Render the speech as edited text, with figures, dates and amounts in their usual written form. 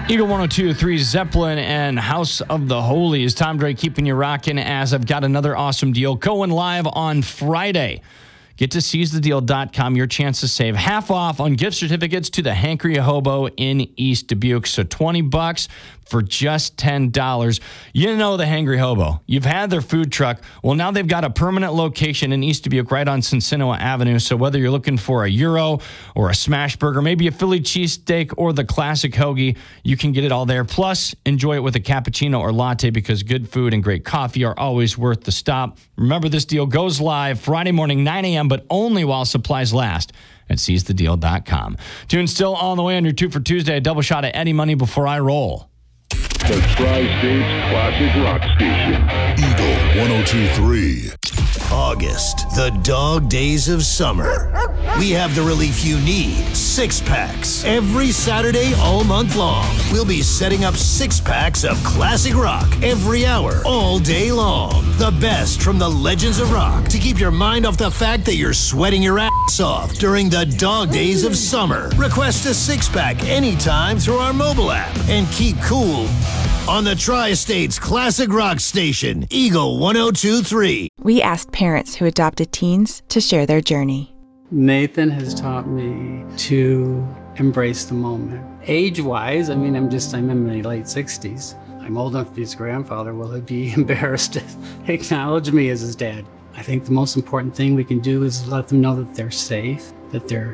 Eagle 102.3 Zeppelin and House of the Holies. Tom Dre keeping you rocking as I've got another awesome deal going live on Friday. Get to seizethedeal.com, your chance to save half off on gift certificates to the Hankery Hobo in East Dubuque. So $20 for just $10. You know the Hangry Hobo. You've had their food truck. Well, now they've got a permanent location in East Dubuque right on Cincinnati Avenue. So whether you're looking for a Euro or a smash burger, maybe a Philly cheesesteak or the classic hoagie, you can get it all there. Plus, enjoy it with a cappuccino or latte because good food and great coffee are always worth the stop. Remember, this deal goes live Friday morning, 9 a.m., but only while supplies last at seizethedeal.com. Tune still on the way on your 2 for Tuesday, a double shot of Eddie Money before I roll. The Tri-States Classic Rock Station. Eagle 102.3. August, the dog days of summer. We have the relief you need. 6-packs. Every Saturday all month long. We'll be setting up 6-packs of classic rock every hour, all day long. The best from the legends of rock to keep your mind off the fact that you're sweating your ass off during the dog days of summer. Request a 6-pack anytime through our mobile app and keep cool on the Tri-States Classic Rock Station, Eagle 102.3. We asked parents who adopted teens to share their journey. Nathan has taught me to embrace the moment. Age-wise, I'm in my late 60s. I'm old enough to be his grandfather. Will he be embarrassed to acknowledge me as his dad? I think the most important thing we can do is let them know that they're safe, that they're